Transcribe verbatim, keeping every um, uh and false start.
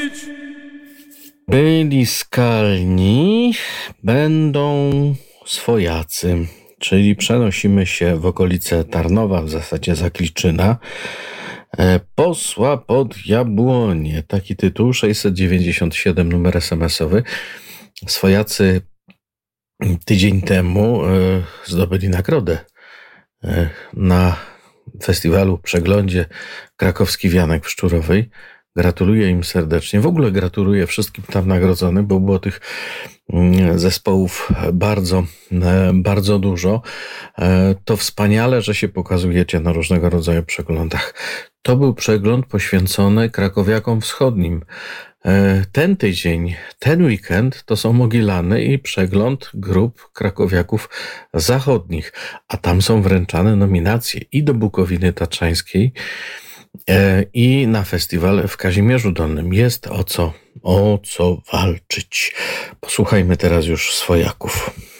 Byli skalni, będą swojacy, czyli przenosimy się w okolice Tarnowa, w zasadzie Zakliczyna. Posła pod Jabłonie, taki tytuł, sześćset dziewięćdziesiąt siedem, numer es em esowy. Swojacy tydzień temu zdobyli nagrodę na festiwalu Przeglądzie Krakowski Wianek w Szczurowej. Gratuluję im serdecznie. W ogóle gratuluję wszystkim tam nagrodzonym, bo było tych zespołów bardzo, bardzo dużo. To wspaniale, że się pokazujecie na różnego rodzaju przeglądach. To był przegląd poświęcony krakowiakom wschodnim. Ten tydzień, ten weekend to są Mogilany i przegląd grup krakowiaków zachodnich, a tam są wręczane nominacje i do Bukowiny Tatrzańskiej, i na festiwal w Kazimierzu Dolnym. Jest o co, o co walczyć. Posłuchajmy teraz już swojaków.